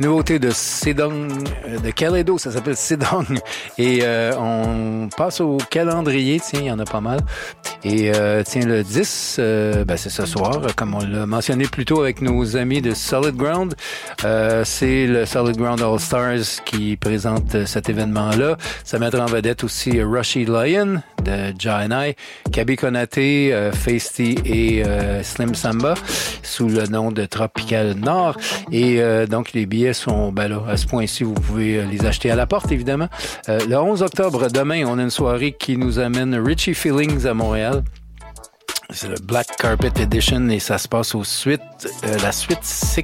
Nouveauté de Sedong, de Kaleido, ça s'appelle Sedong. Et on passe au calendrier, tiens, il y en a pas mal. Et tiens, le 10, c'est ce soir, comme on l'a mentionné plus tôt avec nos amis de Solid Ground. C'est le Solid Ground All Stars qui présente cet événement-là. Ça mettra en vedette aussi Rushy Lion de Jai, Kabi Konate, Feisty et Slim Samba sous le nom de Tropical Nord. Et donc, les billets sont là, à ce point-ci, vous pouvez les acheter à la porte, évidemment. Le 11 octobre, demain, on a une soirée qui nous amène Richie Feelings à Montréal. C'est le Black Carpet Edition et ça se passe la suite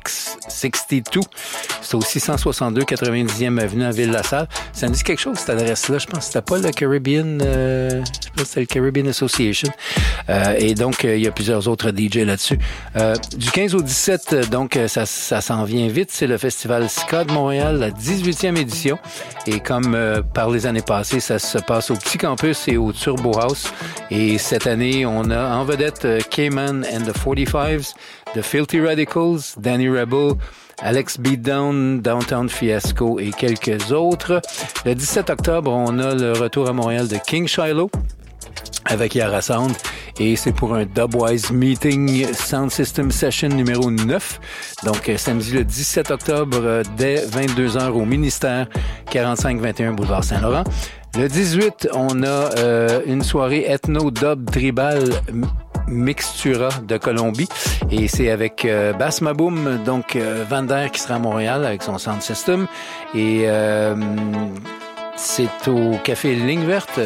662. C'est au 662 90e avenue à Ville-la-Salle. Ça me dit quelque chose, cette adresse-là. Je pense que c'était pas le Caribbean, je pense que c'était le Caribbean Association. Et donc, il y a plusieurs autres DJ là-dessus. Du 15 au 17, donc, ça s'en vient vite. C'est le Festival Ska de Montréal, la 18e édition. Et comme par les années passées, ça se passe au Petit Campus et au Turbo House. Et cette année, on a en vedette K-Man and the 45s, The Filthy Radicals, Danny Rebel, Alex Beatdown, Downtown Fiasco et quelques autres. Le 17 octobre, on a le retour à Montréal de King Shiloh avec Yara Sound et c'est pour un Dubwise Meeting Sound System Session numéro 9. Donc, samedi le 17 octobre, dès 22h au Ministère, 4521 Boulevard Saint-Laurent. Le 18, on a une soirée ethno-dub tribal Mixtura de Colombie et c'est avec Bass Maboum, donc Vander qui sera à Montréal avec son sound system et c'est au Café Ligne Verte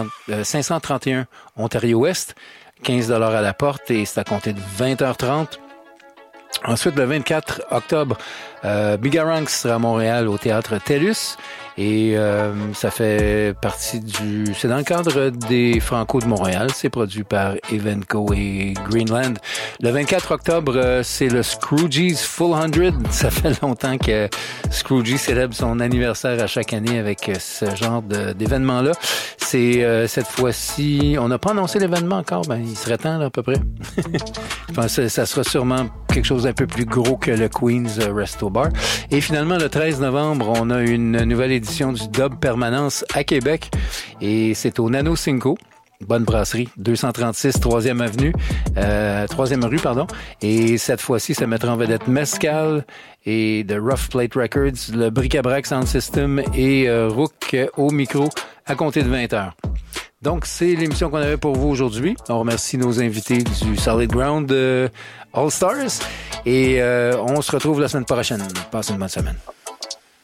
531 Ontario-Ouest, 15$ à la porte et c'est à compter de 20h30. Ensuite, le 24 octobre, Bigarang sera à Montréal au Théâtre TELUS et ça fait partie c'est dans le cadre des Franco de Montréal. C'est produit par Evenco et Greenland. Le 24 octobre, c'est le Scrooge's Full 100. Ça fait longtemps que Scroogey célèbre son anniversaire à chaque année avec ce genre d'événement-là. C'est cette fois-ci, on n'a pas annoncé l'événement encore, il serait temps là, à peu près. Je pense que ça sera sûrement quelque chose d'un peu plus gros que le Queen's Resto Bar. Et finalement, le 13 novembre, on a une nouvelle édition du Dub Permanence à Québec. Et c'est au Nano Cinco. Bonne brasserie, 236 3e avenue, 3e rue, pardon. Et cette fois-ci, ça mettra en vedette Mescal et de Rough Plate Records, le Bric-à-Brac Sound System et Rook au micro à compter de 20h. Donc, c'est l'émission qu'on avait pour vous aujourd'hui. On remercie nos invités du Solid Ground All Stars et on se retrouve la semaine prochaine. Passez une bonne semaine.